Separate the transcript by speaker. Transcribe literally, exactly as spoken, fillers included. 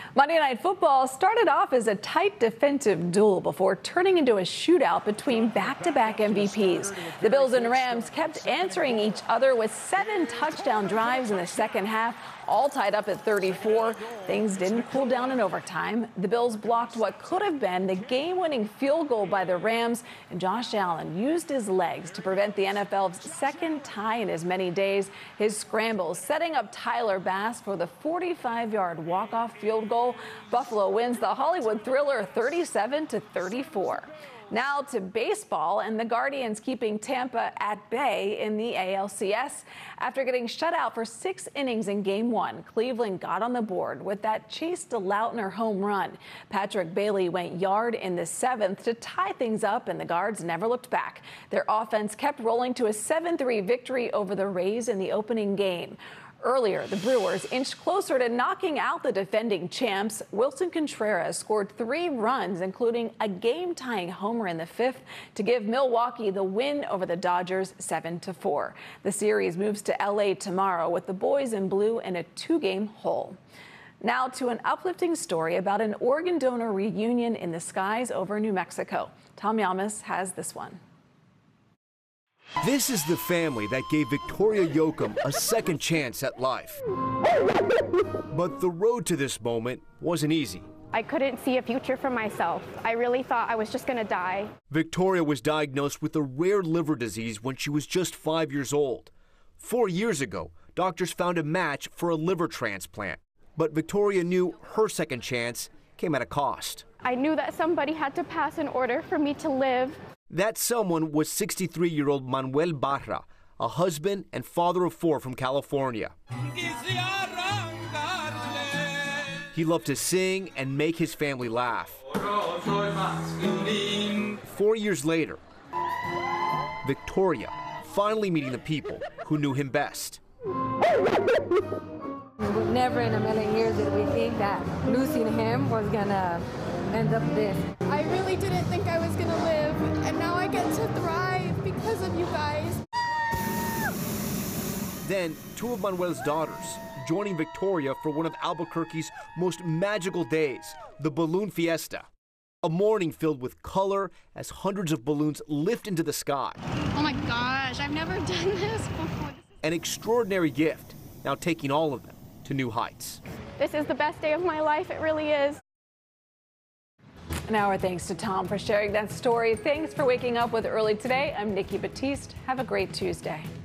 Speaker 1: Monday Night Football started off as a tight defensive duel before turning into a shootout between back-to-back M V Ps. The Bills and Rams kept answering each other with seven touchdown drives in the second half, all tied up at thirty-four. Things didn't cool down in overtime. The Bills blocked what could have been the game-winning field goal by the Rams, and Josh Allen used his legs to prevent the N F L's second tie in as many days. His scrambles setting up Tyler Bass for the forty-five-yard walk-off field goal. Buffalo wins the Hollywood Thriller thirty-seven to thirty-four. Now to baseball, and the Guardians keeping Tampa at bay in the A L C S. After getting shut out for six innings in game one, Cleveland got on the board with that Chase DeLautner home run. Patrick Bailey went yard in the seventh to tie things up, and the Guards never looked back. Their offense kept rolling to a seven three victory over the Rays in the opening game. Earlier, the Brewers inched closer to knocking out the defending champs. Wilson Contreras scored three runs, including a game-tying homer in the fifth, to give Milwaukee the win over the Dodgers seven to four. The series moves to L A tomorrow with the boys in blue in a two-game hole. Now to an uplifting story about an organ donor reunion in the skies over New Mexico. Tom Yamas has this one.
Speaker 2: This is the family that gave Victoria Yoakum a second chance at life. But the road to this moment wasn't easy.
Speaker 3: I couldn't see a future for myself. I really thought I was just going to die.
Speaker 2: Victoria was diagnosed with a rare liver disease when she was just five years old. Four years ago, doctors found a match for a liver transplant. But Victoria knew her second chance came at a cost.
Speaker 3: I knew that somebody had to pass an order for me to live.
Speaker 2: That someone was sixty-three-year-old Manuel Barra, a husband and father of four from California. He loved to sing and make his family laugh. Four years later, Victoria finally meeting the people who knew him best.
Speaker 4: Never in a million years did we think that losing him was gonna end up this.
Speaker 5: I really didn't think I was gonna live, and now I get to thrive because of you guys.
Speaker 2: Then, two of Manuel's daughters joining Victoria for one of Albuquerque's most magical days, the Balloon Fiesta. A morning filled with color as hundreds of balloons lift into the sky.
Speaker 5: Oh my gosh, I've never done this before.
Speaker 2: An extraordinary gift, now taking all of them to new heights.
Speaker 3: This is the best day of my life, it really is.
Speaker 1: And our thanks to Tom for sharing that story. Thanks for waking up with Early Today. I'm Nikki Battiste. Have a great Tuesday.